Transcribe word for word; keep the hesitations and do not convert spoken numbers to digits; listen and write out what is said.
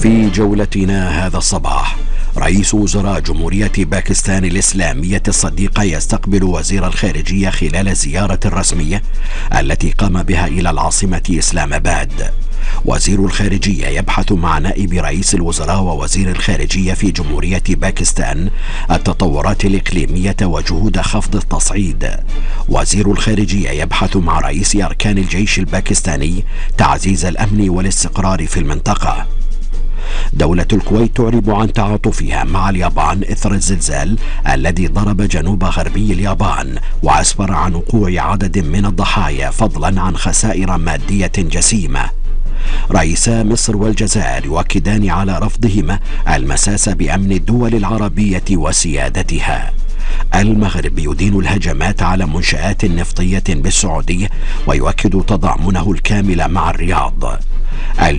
في جولتنا هذا الصباح، رئيس وزراء جمهورية باكستان الإسلامية الصديقة يستقبل وزير الخارجية خلال الزيارة الرسمية التي قام بها إلى العاصمة إسلام آباد. وزير الخارجية يبحث مع نائب رئيس الوزراء ووزير الخارجية في جمهورية باكستان التطورات الإقليمية وجهود خفض التصعيد. وزير الخارجية يبحث مع رئيس أركان الجيش الباكستاني تعزيز الأمن والاستقرار في المنطقة. دولة الكويت تعرب عن تعاطفها مع اليابان إثر الزلزال الذي ضرب جنوب غربي اليابان وأسفر عن وقوع عدد من الضحايا فضلا عن خسائر مادية جسيمة. رئيسا مصر والجزائر يؤكدان على رفضهما المساس بأمن الدول العربية وسيادتها. المغرب يدين الهجمات على منشآت نفطية بالسعودية ويؤكد تضامنه الكامل مع الرياض.